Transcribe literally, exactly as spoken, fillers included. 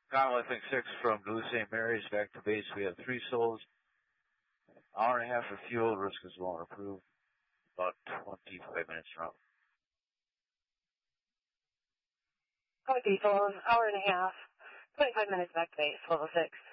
Conlifting six from New Saint Mary's back to base. We have three souls. Hour and a half of fuel. Risk is well approved. About twenty-five minutes from. Copy, Diesel, hour and a half. twenty-five minutes back to base, level six.